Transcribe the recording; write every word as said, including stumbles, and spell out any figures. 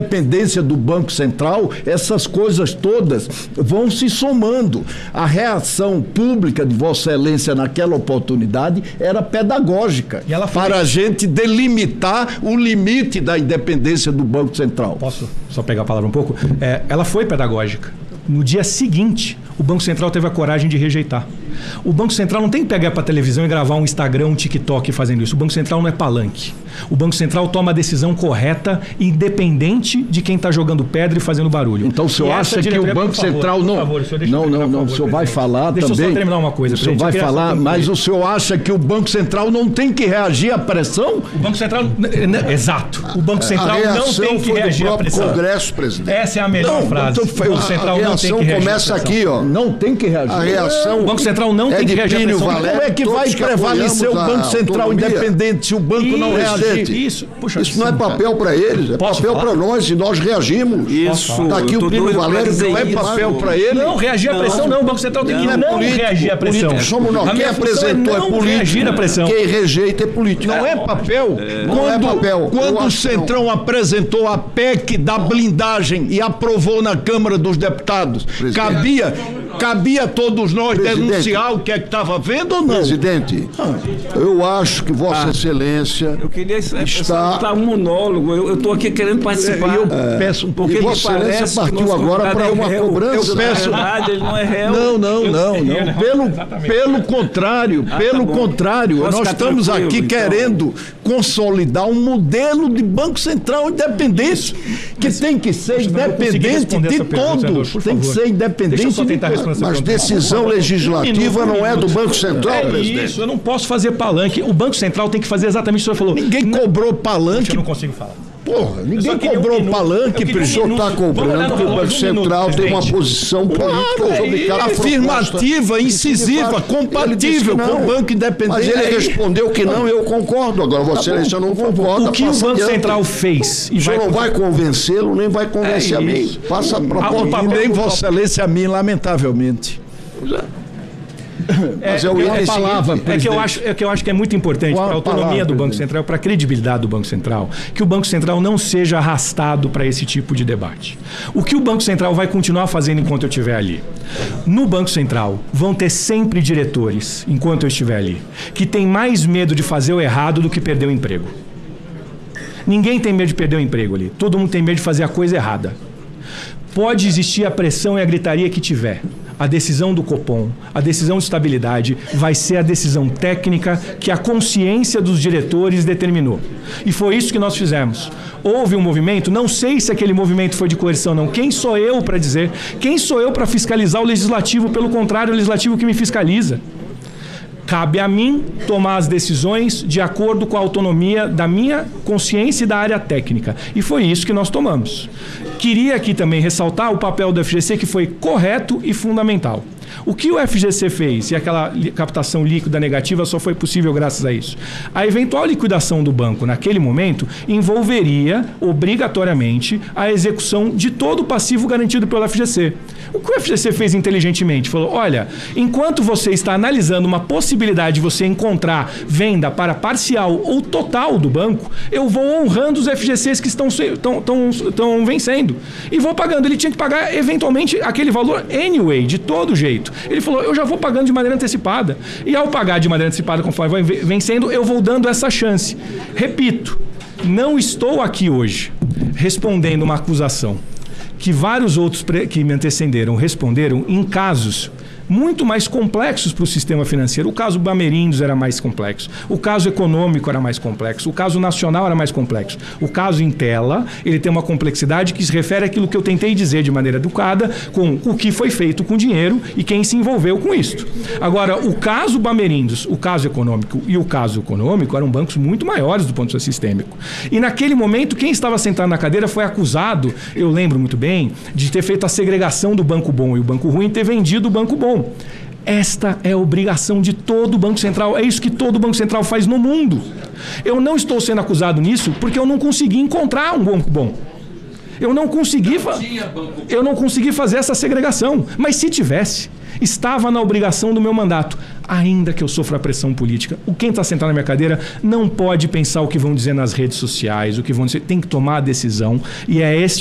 independência do Banco Central, essas coisas todas vão se somando. A reação pública de Vossa Excelência naquela oportunidade era pedagógica, e ela foi... para a gente delimitar o limite da independência do Banco Central. Posso só pegar a palavra um pouco? É, ela foi pedagógica. No dia seguinte, o Banco Central teve a coragem de rejeitar. O Banco Central não tem que pegar para a televisão e gravar um Instagram, um TikTok fazendo isso. O Banco Central não é palanque. O Banco Central toma a decisão correta, independente de quem está jogando pedra e fazendo barulho. Então o senhor acha que o Banco Central não... Favor, o não, não, não, o senhor vai falar deixa também... Deixa eu só terminar uma coisa. O senhor vai falar, mas o senhor acha que o Banco Central não tem que reagir à pressão? O Banco Central... Exato. O Banco Central não tem que reagir à pressão. Congresso, presidente. Essa é a melhor não, frase. Então, o Banco Central não tem que reagir. Começa aqui, ó. Não tem que reagir. A reação. O Banco Central não é tem que reagir. Plínio Valério, como é que vai prevalecer o Banco Central independente se o banco isso, não reagir? Isso, Puxa, isso não é papel para eles, é Posso papel para nós e nós reagimos. Isso. Está aqui o Plínio Valério, não é papel para ele. Não, reagir à pressão não. O Banco Central tem que não, não político, reagir à pressão. Político, somos nós. Quem apresentou é, é político. Reagir à pressão. Quem rejeita é político. Não é papel. É. Quando, não é papel. Quando o Centrão apresentou a P E C da blindagem e aprovou na Câmara dos Deputados, Presidente. cabia, cabia a todos nós Presidente. denunciar o que é que estava vendo ou não? Presidente, eu acho que Vossa ah, Excelência eu queria está... está um monólogo, eu estou aqui querendo participar. Eu é, peço um porque Vossa Excelência partiu agora para uma réu, cobrança. Eu peço... verdade, ele não é réu. Não, não, não, sei, não. não. Pelo, pelo contrário, ah, pelo tá contrário, Posso nós estamos aqui então. querendo consolidar um modelo de Banco Central independente, que mas, tem que ser independente de todos. Tem que ser independente de todos. Mas decisão legislativa não é do Banco Central, é presidente. Isso, eu não posso fazer palanque. O Banco Central tem que fazer exatamente o que o senhor falou. Ninguém não, cobrou palanque. Eu não consigo falar. Porra, ninguém cobrou um palanque. O senhor está cobrando que o Banco Central um tem uma posição política sobre cada afirmativa, incisiva, compatível com o Banco Independente. Mas ele respondeu que não e eu concordo. Agora você tá não concorda. O que o Banco Central fez? E o senhor não vai convencê-lo, nem vai convencer é a mim. Passa para a porta. Nem Vossa Excelência a mim, lamentavelmente. É, Mas é, o é, palavra, é, que eu acho, é que eu acho que é muito importante para a autonomia palavra, do Banco presidente. Central, para a credibilidade do Banco Central, que o Banco Central não seja arrastado para esse tipo de debate. O que o Banco Central vai continuar fazendo enquanto eu estiver ali? No Banco Central vão ter sempre diretores, enquanto eu estiver ali, que tem mais medo de fazer o errado do que perder o emprego. Ninguém tem medo de perder o emprego ali. Todo mundo tem medo de fazer a coisa errada. Pode existir a pressão e a gritaria que tiver. A decisão do Copom, a decisão de estabilidade vai ser a decisão técnica que a consciência dos diretores determinou. E foi isso que nós fizemos. Houve um movimento, não sei se aquele movimento foi de coerção ou não. Quem sou eu para dizer? Quem sou eu para fiscalizar o legislativo? Pelo contrário, o legislativo que me fiscaliza. Cabe a mim tomar as decisões de acordo com a autonomia da minha consciência e da área técnica. E foi isso que nós tomamos. Queria aqui também ressaltar o papel do F G C, que foi correto e fundamental. O que o F G C fez, e aquela captação líquida negativa só foi possível graças a isso? A eventual liquidação do banco naquele momento envolveria obrigatoriamente a execução de todo o passivo garantido pelo F G C. O que o F G C fez inteligentemente? Falou, olha, enquanto você está analisando uma possibilidade de você encontrar venda para parcial ou total do banco, eu vou honrando os F G Cs que estão, estão, estão, estão vencendo. E vou pagando. Ele tinha que pagar eventualmente aquele valor anyway, de todo jeito. Ele falou, eu já vou pagando de maneira antecipada. E ao pagar de maneira antecipada, conforme vai vencendo, eu vou dando essa chance. Repito, não estou aqui hoje respondendo uma acusação que vários outros que me antecederam responderam em casos muito mais complexos para o sistema financeiro. O caso Bamerindos era mais complexo. O caso econômico era mais complexo. O caso nacional era mais complexo. O caso Intela, ele tem uma complexidade que se refere àquilo que eu tentei dizer de maneira educada, com o que foi feito com dinheiro e quem se envolveu com isso. Agora, o caso Bamerindos, o caso econômico e o caso econômico eram bancos muito maiores do ponto de vista sistêmico. E naquele momento, quem estava sentado na cadeira foi acusado, eu lembro muito bem, de ter feito a segregação do banco bom e o banco ruim e ter vendido o banco bom. Esta é a obrigação de todo o Banco Central. É isso que todo o Banco Central faz no mundo. Eu não estou sendo acusado nisso porque eu não consegui encontrar um banco bom. Eu não consegui, fa eu não consegui fazer essa segregação. Mas se tivesse, estava na obrigação do meu mandato. Ainda que eu sofra pressão política, o quem está sentado na minha cadeira não pode pensar o que vão dizer nas redes sociais, o que vão dizer, tem que tomar a decisão. E é este